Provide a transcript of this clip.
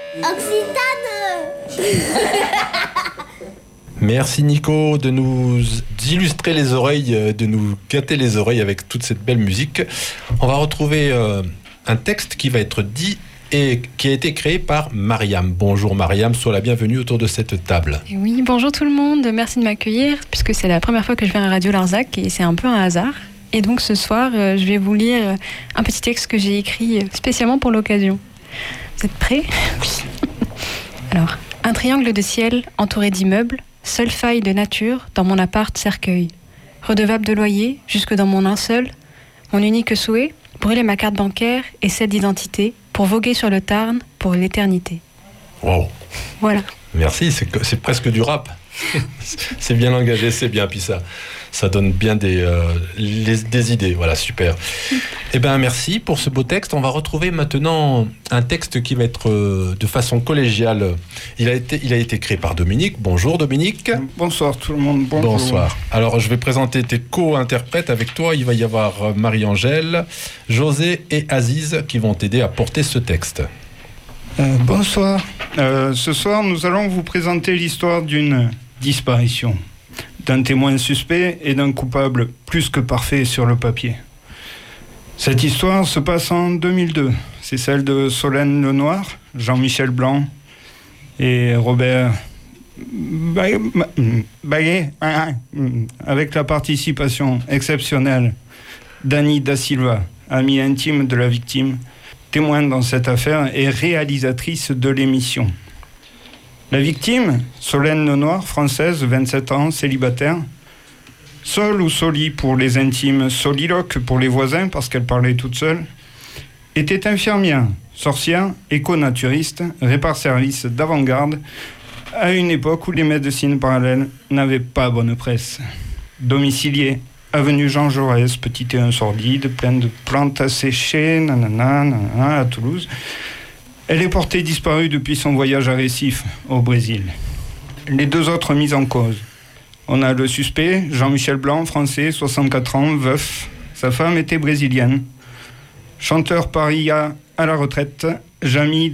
Occitane. Merci Nico de nous illustrer les oreilles, de nous gâter les oreilles avec toute cette belle musique. On va retrouver un texte qui va être dit et qui a été créé par Mariam. Bonjour Mariam, sois la bienvenue autour de cette table. Oui, bonjour tout le monde, merci de m'accueillir puisque c'est la première fois que je viens à Radio Larzac et c'est un peu un hasard. Et donc ce soir, je vais vous lire un petit texte que j'ai écrit spécialement pour l'occasion. Vous êtes prêts ? Alors, un triangle de ciel entouré d'immeubles, seule faille de nature dans mon appart cercueil. Redevable de loyer, jusque dans mon linceul. Mon unique souhait, brûler ma carte bancaire et celle d'identité pour voguer sur le Tarn pour l'éternité. Wow. Voilà. Merci, c'est presque du rap. C'est bien engagé, c'est bien, puis ça donne bien des idées, voilà, super. Eh bien, merci pour ce beau texte. On va retrouver maintenant un texte qui va être de façon collégiale. Il a été créé par Dominique. Bonjour Dominique. Bonsoir tout le monde. Bonjour. Bonsoir. Alors, je vais présenter tes co-interprètes avec toi. Il va y avoir Marie-Angèle, José et Aziz qui vont t'aider à porter ce texte. Bonsoir. Ce soir, nous allons vous présenter l'histoire d'une disparition, d'un témoin suspect et d'un coupable plus que parfait sur le papier. Cette histoire se passe en 2002. C'est celle de Solène Lenoir, Jean-Michel Blanc et Robert Baillet, avec la participation exceptionnelle d'Annie Da Silva, amie intime de la victime, témoin dans cette affaire et réalisatrice de l'émission. La victime, Solène Lenoir, française, 27 ans, célibataire, seule ou soli pour les intimes, soliloque pour les voisins parce qu'elle parlait toute seule, était infirmière, sorcière, éco-naturiste, répare-service d'avant-garde, à une époque où les médecines parallèles n'avaient pas bonne presse. Domiciliée, avenue Jean Jaurès, petit et un sordide, plein de plantes asséchées, à Toulouse. Elle est portée disparue depuis son voyage à Recife, au Brésil. Les deux autres mises en cause. On a le suspect, Jean-Michel Blanc, français, 64 ans, veuf. Sa femme était brésilienne. Chanteur paria à la retraite, Jamy